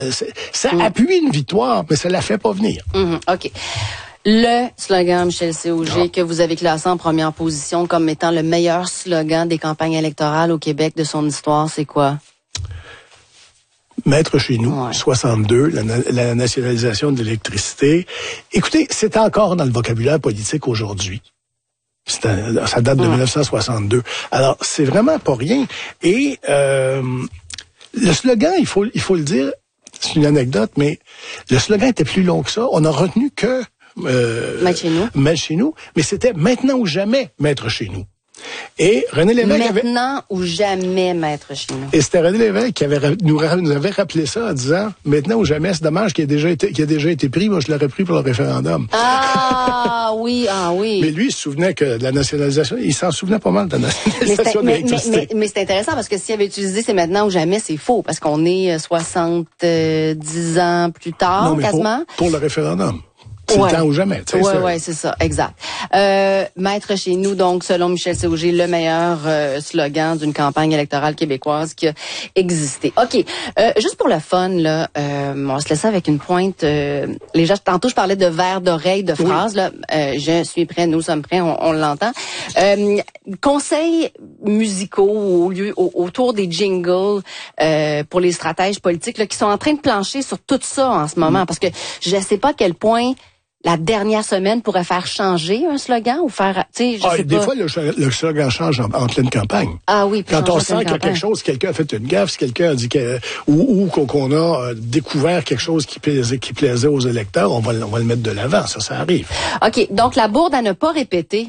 Ça appuie une victoire, mais ça la fait pas venir. OK. Le slogan, Michel Cauger, que vous avez classé en première position comme étant le meilleur slogan des campagnes électorales au Québec de son histoire, c'est quoi? Maître chez nous, 62, la nationalisation de l'électricité. Écoutez, c'est encore dans le vocabulaire politique aujourd'hui. Ça date de 1962. Alors, c'est vraiment pas rien. Et le slogan, il faut le dire, c'est une anecdote, mais le slogan était plus long que ça. On a retenu que Maître chez nous. Maître chez nous, mais c'était maintenant ou jamais Maître chez nous. Et René Lévesque maintenant ou jamais Maître chez nous. Et c'était René Lévesque qui nous avait rappelé ça en disant maintenant ou jamais, c'est dommage qu'il ait déjà été pris, moi je l'aurais pris pour le référendum. Ah oui. Mais lui, il se souvenait que de la nationalisation, il s'en souvenait pas mal de la nationalisation de l'électricité. Mais c'est intéressant parce que s'il avait utilisé c'est maintenant ou jamais, c'est faux parce qu'on est 70 ans plus tard, quasiment. Pour le référendum. C'est le temps ou jamais. Oui, c'est ça, exact. Maître chez nous, donc, selon Michel Cauger, le meilleur slogan d'une campagne électorale québécoise qui a existé. OK. Juste pour le fun, là, on va se laisser avec une pointe. Les gens, tantôt, je parlais de verre d'oreille, de phrases. Là, je suis prêt, nous sommes prêts, on l'entend. Conseils musicaux autour des jingles pour les stratèges politiques là, qui sont en train de plancher sur tout ça en ce moment. Parce que je ne sais pas à quel point la dernière semaine pourrait faire changer un slogan ou faire, tu sais, je sais des pas. fois, le slogan change en pleine campagne. Ah oui. Quand on sent qu'il y a quelque chose, quelqu'un a fait une gaffe, si quelqu'un a dit ou qu'on a découvert quelque chose qui plaisait aux électeurs, on va le mettre de l'avant. Ça arrive. OK. Donc, la bourde à ne pas répéter.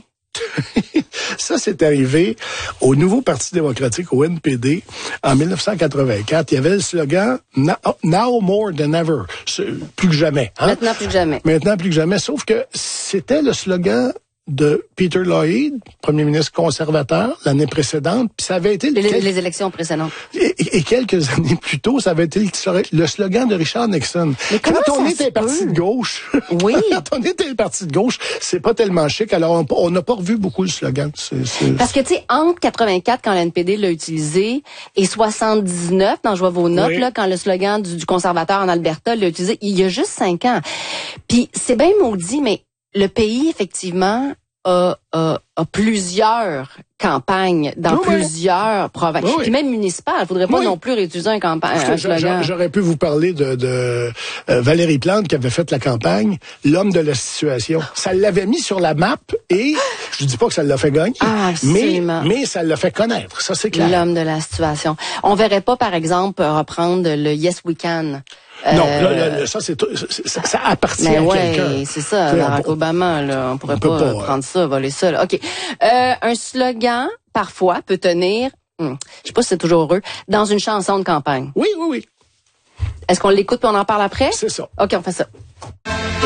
Ça, c'est arrivé au nouveau Parti démocratique, au NPD, en 1984. Il y avait le slogan « Now more than ever ». Plus que jamais. Hein? Maintenant plus que jamais. Maintenant plus que jamais. Sauf que c'était le slogan de Peter Lloyd, premier ministre conservateur, l'année précédente. Puis ça avait été les élections précédentes. Et quelques années plus tôt, ça avait été le slogan de Richard Nixon. Mais quand on était parti de gauche, quand on était le parti de gauche, c'est pas tellement chic. Alors on n'a pas revu beaucoup le slogan. Parce que tu sais, entre 84 quand le NPD l'a utilisé et 79 dans Je vois vos notes là quand le slogan du conservateur en Alberta l'a utilisé, il y a juste 5 ans. Puis c'est bien maudit, mais le pays, effectivement, a plusieurs campagnes dans plusieurs provinces. Puis même municipales. Il faudrait pas non plus réutiliser un slogan. J'aurais pu vous parler de Valérie Plante qui avait fait la campagne, l'homme de la situation. Ça l'avait mis sur la map et je dis pas que ça l'a fait gagner, mais ça l'a fait connaître. Ça, c'est clair. L'homme de la situation. On verrait pas, par exemple, reprendre le Yes We Can. Non, ça appartient à quelqu'un. Oui, c'est ça, Barack Obama, là, on pourrait pas prendre ça, voler ça. Là. OK. Un slogan, parfois, peut tenir, je sais pas si c'est toujours heureux, dans une chanson de campagne. Oui. Est-ce qu'on l'écoute puis on en parle après? C'est ça. OK, on fait ça.